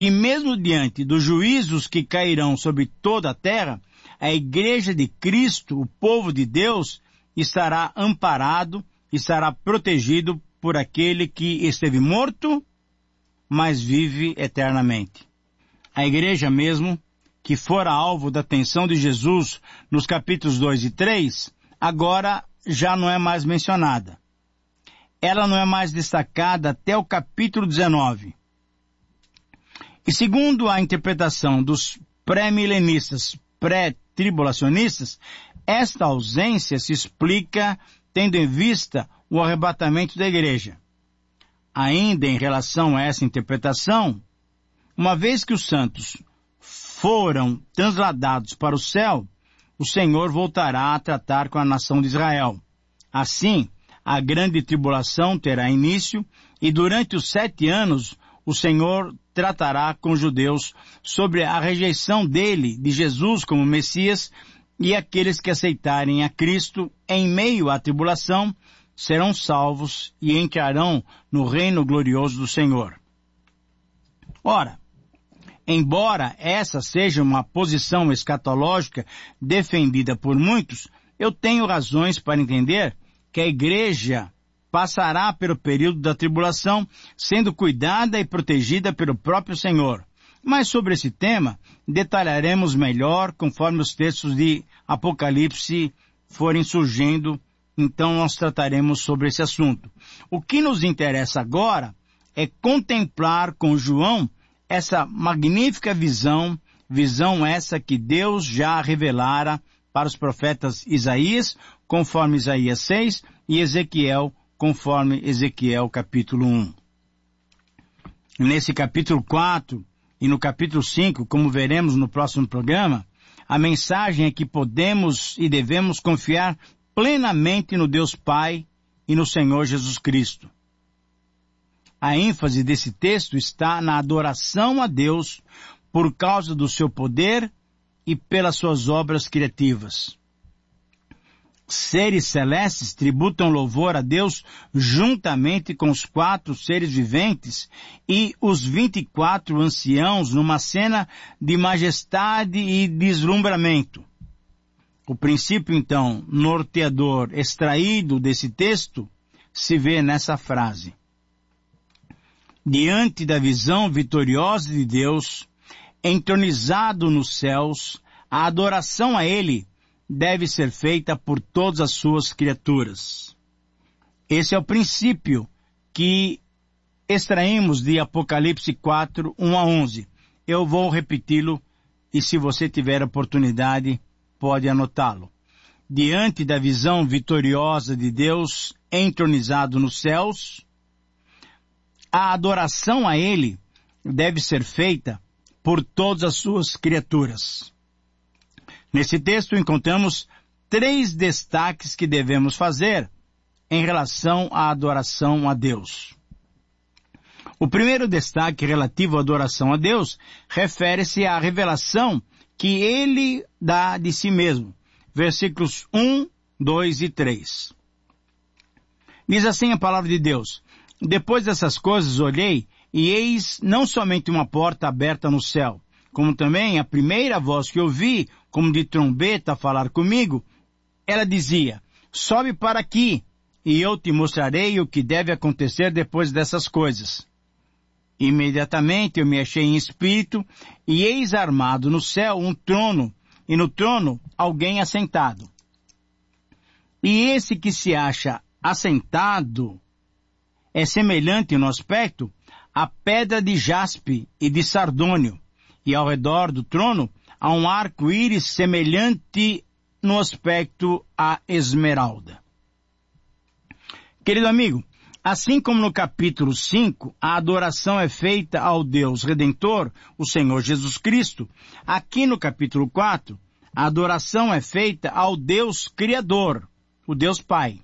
E mesmo diante dos juízos que cairão sobre toda a terra, a igreja de Cristo, o povo de Deus, estará amparado, estará protegido por aquele que esteve morto, mas vive eternamente. A igreja mesmo, que fora alvo da atenção de Jesus nos capítulos 2 e 3, agora já não é mais mencionada. Ela não é mais destacada até o capítulo 19. E segundo a interpretação dos pré-milenistas, pré-tribulacionistas, esta ausência se explica tendo em vista o arrebatamento da igreja. Ainda em relação a essa interpretação, uma vez que os santos foram transladados para o céu, o Senhor voltará a tratar com a nação de Israel. Assim, a grande tribulação terá início e durante os 7 anos o Senhor tratará com os judeus sobre a rejeição dele, de Jesus como Messias, e aqueles que aceitarem a Cristo em meio à tribulação serão salvos e entrarão no reino glorioso do Senhor. Ora, embora essa seja uma posição escatológica defendida por muitos, eu tenho razões para entender que a igreja passará pelo período da tribulação, sendo cuidada e protegida pelo próprio Senhor. Mas sobre esse tema, detalharemos melhor conforme os textos de Apocalipse forem surgindo, então nós trataremos sobre esse assunto. O que nos interessa agora é contemplar com João essa magnífica visão essa que Deus já revelara para os profetas Isaías, conforme Isaías 6, e Ezequiel, conforme Ezequiel capítulo 1. Nesse capítulo 4 e no capítulo 5, como veremos no próximo programa, a mensagem é que podemos e devemos confiar plenamente no Deus Pai e no Senhor Jesus Cristo. A ênfase desse texto está na adoração a Deus por causa do seu poder e pelas suas obras criativas. Seres celestes tributam louvor a Deus juntamente com os 4 seres viventes e os 24 anciãos numa cena de majestade e deslumbramento. O princípio, então, norteador extraído desse texto se vê nessa frase. Diante da visão vitoriosa de Deus, entronizado nos céus, a adoração a Ele deve ser feita por todas as suas criaturas. Esse é o princípio que extraímos de Apocalipse 4, 1 a 11. Eu vou repeti-lo e se você tiver oportunidade, pode anotá-lo. Diante da visão vitoriosa de Deus entronizado nos céus, a adoração a Ele deve ser feita por todas as suas criaturas. Nesse texto encontramos 3 destaques que devemos fazer em relação à adoração a Deus. O primeiro destaque relativo à adoração a Deus refere-se à revelação que Ele dá de si mesmo. Versículos 1, 2 e 3. Diz assim a palavra de Deus: Depois dessas coisas olhei, e eis não somente uma porta aberta no céu, como também a primeira voz que ouvi, como de trombeta, a falar comigo, ela dizia: sobe para aqui, e eu te mostrarei o que deve acontecer depois dessas coisas. Imediatamente eu me achei em espírito, e eis armado no céu um trono, e no trono alguém assentado. E esse que se acha assentado é semelhante no aspecto à pedra de jaspe e de sardônio, e ao redor do trono há um arco-íris semelhante no aspecto à esmeralda. Querido amigo, assim como no capítulo 5, a adoração é feita ao Deus Redentor, o Senhor Jesus Cristo, aqui no capítulo 4, a adoração é feita ao Deus Criador, o Deus Pai.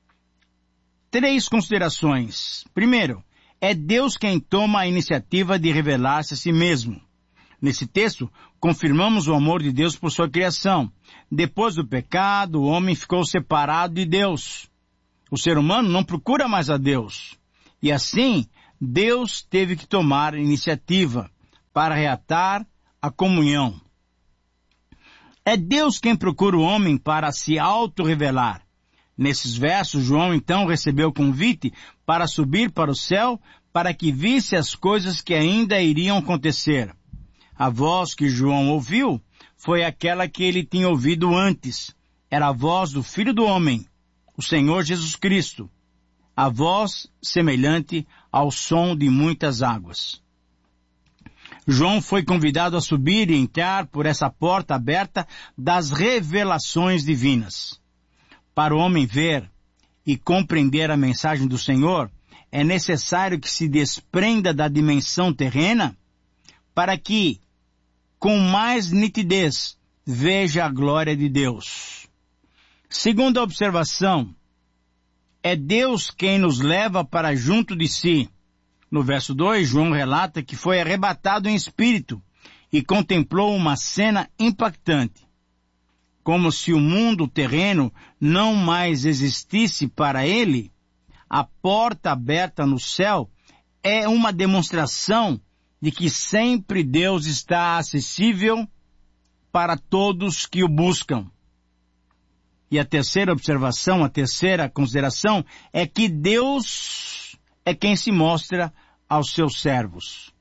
3 considerações. Primeiro, é Deus quem toma a iniciativa de revelar-se a si mesmo. Nesse texto, confirmamos o amor de Deus por sua criação. Depois do pecado, o homem ficou separado de Deus. O ser humano não procura mais a Deus. E assim, Deus teve que tomar iniciativa para reatar a comunhão. É Deus quem procura o homem para se auto-revelar. Nesses versos, João então recebeu o convite para subir para o céu, para que visse as coisas que ainda iriam acontecer. A voz que João ouviu foi aquela que ele tinha ouvido antes. Era a voz do Filho do Homem, o Senhor Jesus Cristo. A voz semelhante ao som de muitas águas. João foi convidado a subir e entrar por essa porta aberta das revelações divinas. Para o homem ver e compreender a mensagem do Senhor, é necessário que se desprenda da dimensão terrena para que, com mais nitidez, veja a glória de Deus. Segunda observação, é Deus quem nos leva para junto de si. No verso 2, João relata que foi arrebatado em espírito e contemplou uma cena impactante. Como se o mundo terreno não mais existisse para ele, a porta aberta no céu é uma demonstração de que sempre Deus está acessível para todos que o buscam. E a terceira observação, a terceira consideração, é que Deus é quem se mostra aos seus servos.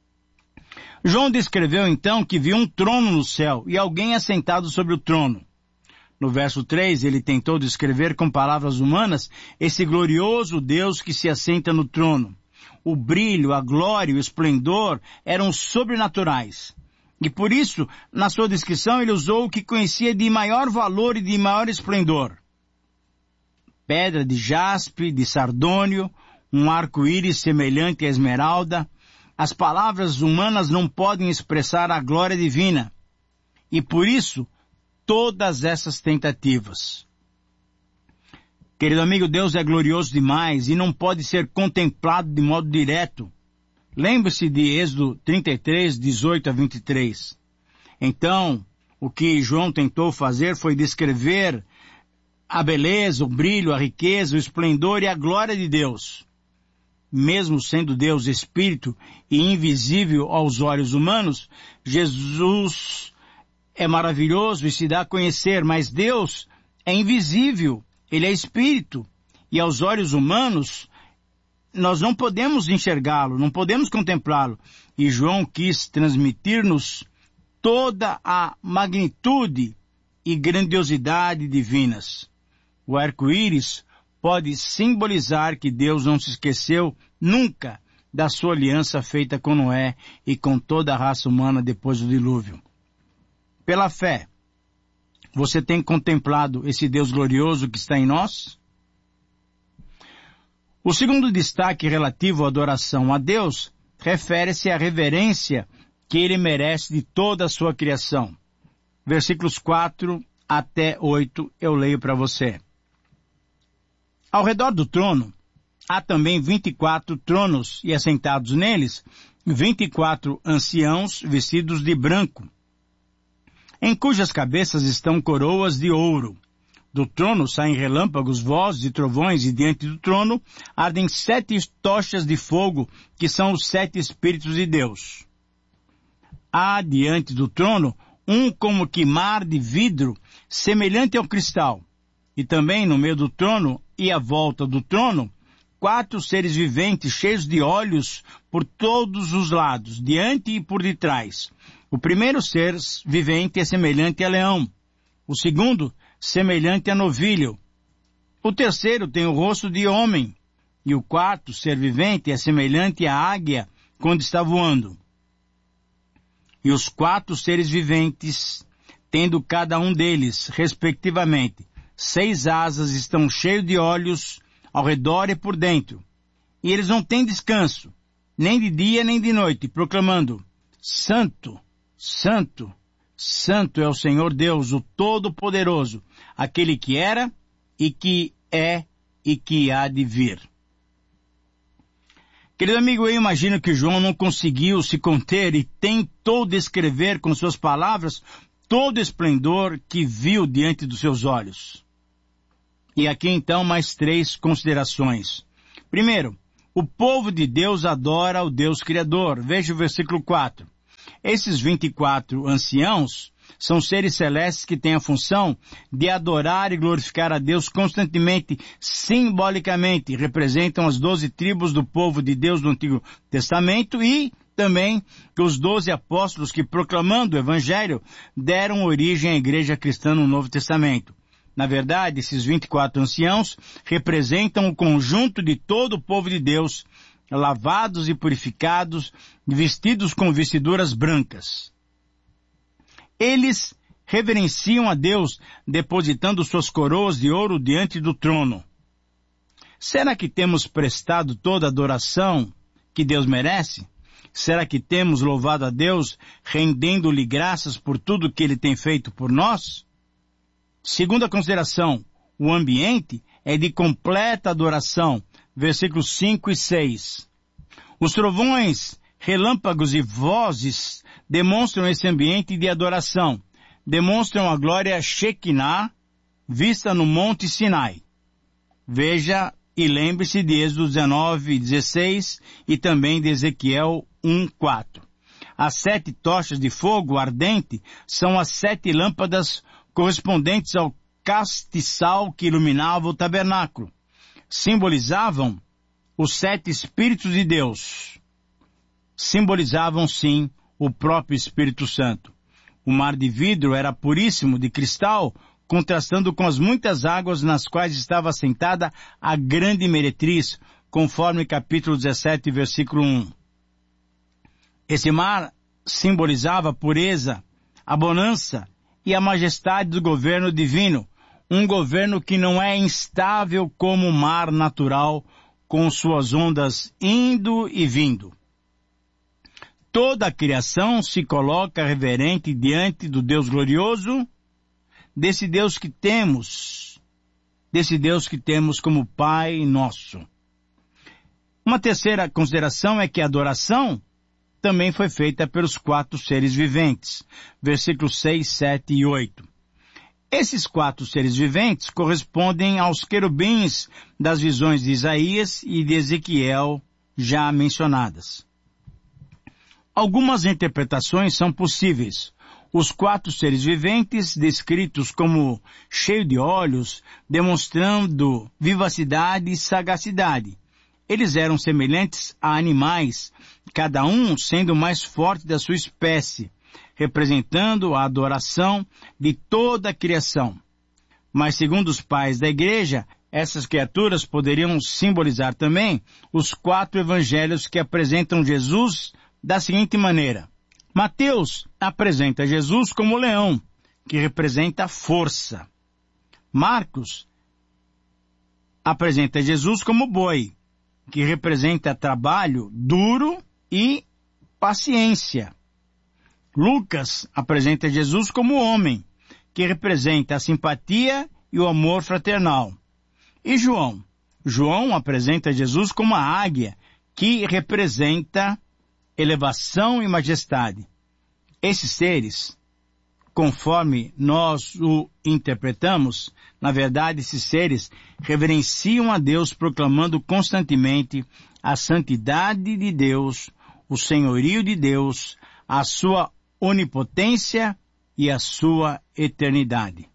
João descreveu então que viu um trono no céu e alguém assentado sobre o trono. No verso 3, ele tentou descrever com palavras humanas esse glorioso Deus que se assenta no trono. O brilho, a glória e o esplendor eram sobrenaturais. E por isso, na sua descrição, ele usou o que conhecia de maior valor e de maior esplendor. Pedra de jaspe, de sardônio, um arco-íris semelhante à esmeralda. As palavras humanas não podem expressar a glória divina. E por isso, todas essas tentativas. Querido amigo, Deus é glorioso demais e não pode ser contemplado de modo direto. Lembre-se de Êxodo 33, 18 a 23. Então, o que João tentou fazer foi descrever a beleza, o brilho, a riqueza, o esplendor e a glória de Deus. Mesmo sendo Deus Espírito e invisível aos olhos humanos, Jesus é maravilhoso e se dá a conhecer, mas Deus é invisível, Ele é Espírito, e aos olhos humanos nós não podemos enxergá-lo, não podemos contemplá-lo. E João quis transmitir-nos toda a magnitude e grandiosidade divinas. O arco-íris pode simbolizar que Deus não se esqueceu nunca da sua aliança feita com Noé e com toda a raça humana depois do dilúvio. Pela fé, você tem contemplado esse Deus glorioso que está em nós? O segundo destaque relativo à adoração a Deus refere-se à reverência que Ele merece de toda a sua criação. Versículos 4 até 8 eu leio para você. Ao redor do trono, há também 24 tronos e assentados neles, 24 anciãos vestidos de branco, em cujas cabeças estão coroas de ouro. Do trono saem relâmpagos, vozes e trovões, e diante do trono ardem 7 tochas de fogo, que são os 7 Espíritos de Deus. Há diante do trono um como que mar de vidro, semelhante ao cristal. E também no meio do trono e à volta do trono, 4 seres viventes cheios de olhos por todos os lados, diante e por detrás. O primeiro ser vivente é semelhante a leão. O segundo, semelhante a novilho. O terceiro tem o rosto de homem. E o quarto ser vivente é semelhante à águia quando está voando. E os 4 seres viventes, tendo cada um deles, respectivamente, 6 asas, estão cheios de olhos ao redor e por dentro. E eles não têm descanso, nem de dia nem de noite, proclamando: Santo, Santo, Santo é o Senhor Deus, o Todo-Poderoso, aquele que era e que é e que há de vir. Querido amigo, eu imagino que João não conseguiu se conter e tentou descrever com suas palavras todo o esplendor que viu diante dos seus olhos. E aqui então mais 3 considerações. Primeiro, o povo de Deus adora o Deus Criador. Veja o versículo 4. Esses 24 anciãos são seres celestes que têm a função de adorar e glorificar a Deus constantemente, simbolicamente. Representam as 12 tribos do povo de Deus do Antigo Testamento e também os 12 apóstolos que, proclamando o Evangelho, deram origem à igreja cristã no Novo Testamento. Na verdade, esses 24 anciãos representam o conjunto de todo o povo de Deus, lavados e purificados, vestidos com vestiduras brancas. Eles reverenciam a Deus, depositando suas coroas de ouro diante do trono. Será que temos prestado toda a adoração que Deus merece? Será que temos louvado a Deus, rendendo-lhe graças por tudo que Ele tem feito por nós? Segunda consideração, o ambiente é de completa adoração. Versículos 5 e 6. Os trovões, relâmpagos e vozes demonstram esse ambiente de adoração. Demonstram a glória Shekinah vista no Monte Sinai. Veja e lembre-se de Êxodo 19, 16 e também de Ezequiel 1, 4. As 7 tochas de fogo ardente são as 7 lâmpadas correspondentes ao castiçal que iluminava o tabernáculo. Simbolizavam os 7 Espíritos de Deus. Simbolizavam, sim, o próprio Espírito Santo. O mar de vidro era puríssimo, de cristal, contrastando com as muitas águas nas quais estava assentada a grande meretriz, conforme capítulo 17, versículo 1. Esse mar simbolizava a pureza, a bonança e a majestade do governo divino, um governo que não é instável como o mar natural, com suas ondas indo e vindo. Toda a criação se coloca reverente diante do Deus glorioso, desse Deus que temos como Pai nosso. Uma terceira consideração é que a adoração também foi feita pelos 4 seres viventes, versículos 6, 7 e 8. Esses 4 seres viventes correspondem aos querubins das visões de Isaías e de Ezequiel já mencionadas. Algumas interpretações são possíveis. Os 4 seres viventes, descritos como cheios de olhos, demonstrando vivacidade e sagacidade. Eles eram semelhantes a animais, cada um sendo o mais forte da sua espécie, representando a adoração de toda a criação. Mas segundo os pais da igreja, essas criaturas poderiam simbolizar também os 4 evangelhos que apresentam Jesus da seguinte maneira. Mateus apresenta Jesus como leão, que representa força. Marcos apresenta Jesus como boi, que representa trabalho duro e paciência. Lucas apresenta Jesus como homem, que representa a simpatia e o amor fraternal. E João apresenta Jesus como a águia, que representa elevação e majestade. Esses seres, conforme nós o interpretamos, na verdade esses seres reverenciam a Deus, proclamando constantemente a santidade de Deus, o senhorio de Deus, a sua onipotência e a sua eternidade.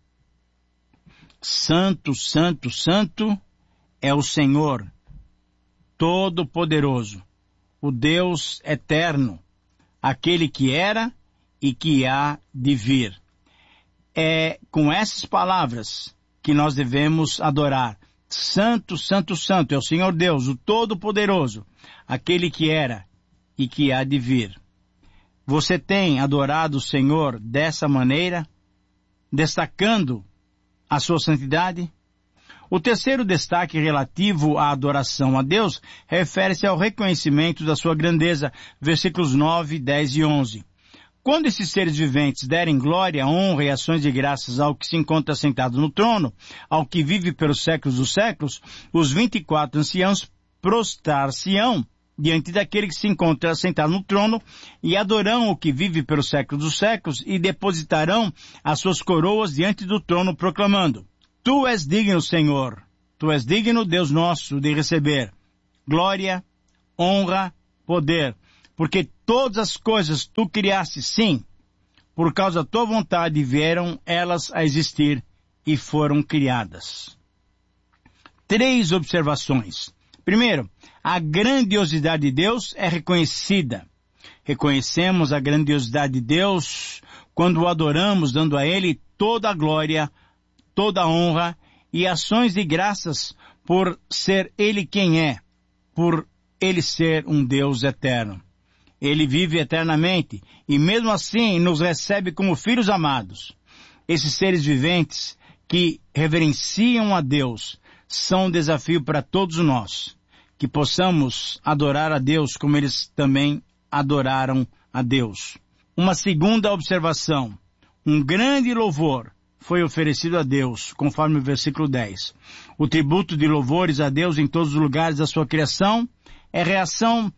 Santo, santo, santo é o Senhor Todo-Poderoso, o Deus eterno, aquele que era e que há de vir. É com essas palavras que nós devemos adorar. Santo, santo, santo é o Senhor Deus, o Todo-Poderoso, aquele que era e que há de vir. Você tem adorado o Senhor dessa maneira, destacando a sua santidade? O terceiro destaque relativo à adoração a Deus refere-se ao reconhecimento da sua grandeza, versículos 9, 10 e 11. Quando esses seres viventes derem glória, honra e ações de graças ao que se encontra sentado no trono, ao que vive pelos séculos dos séculos, os 24 anciãos prostrar-se-ão diante daquele que se encontra sentado no trono e adorarão o que vive pelos séculos dos séculos e depositarão as suas coroas diante do trono proclamando: Tu és digno, Senhor, Tu és digno, Deus nosso, de receber glória, honra, poder, porque todas as coisas tu criaste, sim, por causa da tua vontade vieram elas a existir e foram criadas. 3 observações. Primeiro, a grandiosidade de Deus é reconhecida. Reconhecemos a grandiosidade de Deus quando o adoramos, dando a Ele toda a glória, toda a honra e ações de graças por ser Ele quem é, por Ele ser um Deus eterno. Ele vive eternamente e mesmo assim nos recebe como filhos amados. Esses seres viventes que reverenciam a Deus são um desafio para todos nós, que possamos adorar a Deus como eles também adoraram a Deus. Uma segunda observação, um grande louvor foi oferecido a Deus, conforme o versículo 10. O tributo de louvores a Deus em todos os lugares da sua criação é a reação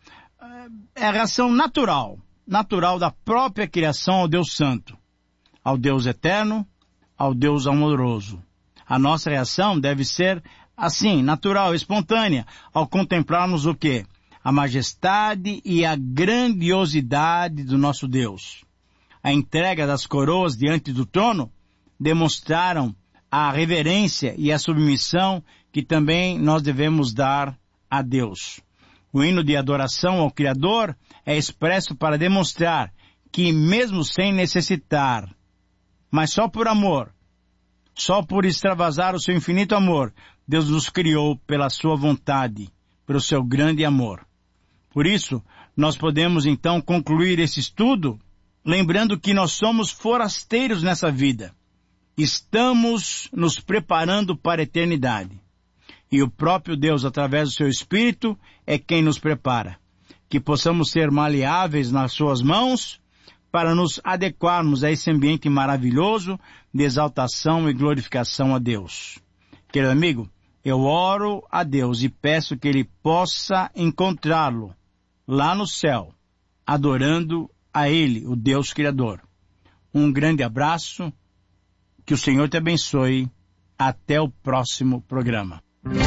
natural da própria criação ao Deus Santo, ao Deus eterno, ao Deus amoroso. A nossa reação deve ser assim, natural, espontânea, ao contemplarmos o quê? A majestade e a grandiosidade do nosso Deus. A entrega das coroas diante do trono demonstraram a reverência e a submissão que também nós devemos dar a Deus. O hino de adoração ao Criador é expresso para demonstrar que mesmo sem necessitar, mas só por amor, só por extravasar o seu infinito amor, Deus nos criou pela sua vontade, pelo seu grande amor. Por isso, nós podemos então concluir esse estudo lembrando que nós somos forasteiros nessa vida. Estamos nos preparando para a eternidade. E o próprio Deus, através do seu Espírito, é quem nos prepara. Que possamos ser maleáveis nas suas mãos para nos adequarmos a esse ambiente maravilhoso de exaltação e glorificação a Deus. Querido amigo, eu oro a Deus e peço que Ele possa encontrá-lo lá no céu, adorando a Ele, o Deus Criador. Um grande abraço, que o Senhor te abençoe. Até o próximo programa.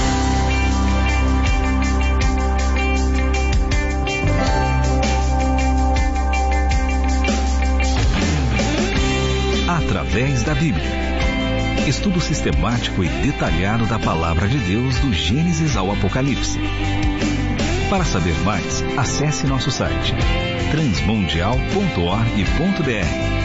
Através da Bíblia. Estudo sistemático e detalhado da Palavra de Deus do Gênesis ao Apocalipse. Para saber mais, acesse nosso site transmundial.org.br.